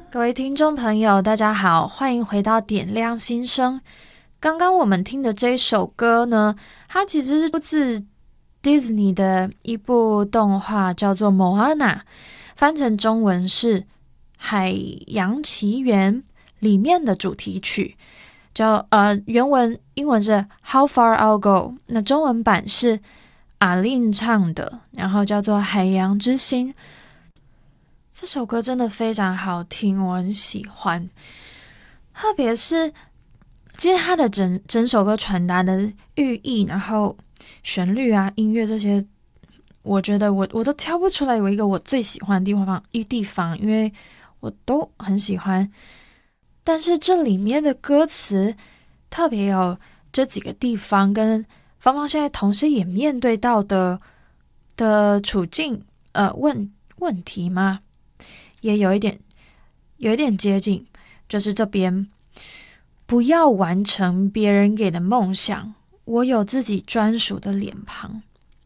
各位听众朋友大家好，欢迎回到点亮心声。刚刚我们听的这首歌呢，它其实是出自 Disney 的一部动画叫做 Moana， 翻成中文是海洋奇缘里面的主题曲，原文英文是 How Far I'll Go， 那中文版是阿令唱的，然后叫做海洋之心。这首歌真的非常好听，我很喜欢。特别是其实它的整首歌传达的寓意，然后旋律啊、音乐这些，我觉得我都挑不出来有一个我最喜欢的地方，因为我都很喜欢。但是这里面的歌词特别有这几个地方跟芳芳现在同时也面对到的处境问题吗？也有一点接近，就是这边不要完成别人给的梦想，我有自己专属的脸庞。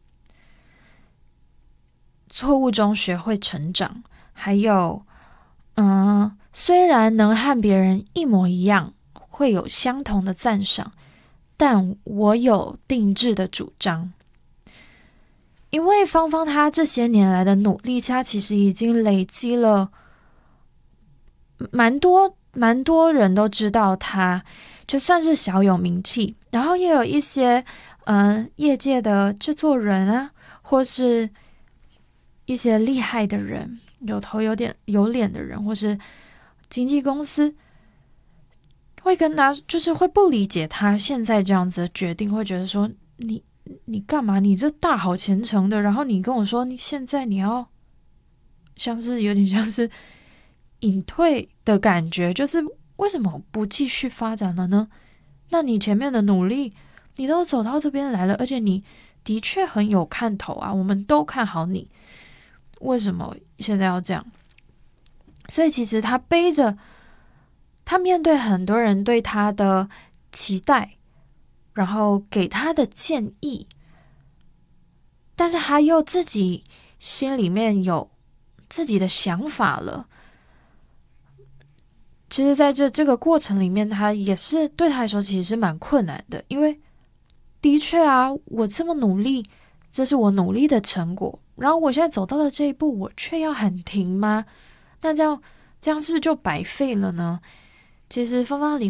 错误中学会成长，还有虽然能和别人一模一样，会有相同的赞赏，但我有定制的主张。因为芳芳她这些年来的努力，她其实已经累积了蛮多人都知道她，就算是小有名气，然后也有一些业界的制作人啊，或是一些厉害的人，有头有脸的人，或是经纪公司会跟他，就是会不理解他现在这样子的决定，会觉得说你干嘛？你这大好前程的，然后你跟我说你现在你要有点像是隐退的感觉，就是为什么不继续发展了呢？那你前面的努力你都走到这边来了，而且你的确很有看头啊，我们都看好你，为什么现在要这样？所以其实他面对很多人对他的期待，然后给他的建议，但是他又自己心里面有自己的想法了。其实在这个过程里面，他也是对他来说其实是蛮困难的，因为的确啊，我这么努力，这是我努力的成果，然后我现在走到了这一步，我却要喊停吗？那这样是不是就白费了呢？其实芳芳里